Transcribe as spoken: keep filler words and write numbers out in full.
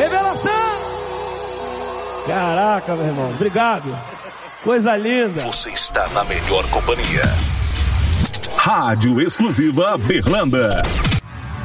Revelação! Caraca, meu irmão, obrigado. Coisa linda. Você está na melhor companhia. Rádio Exclusiva Berlanda.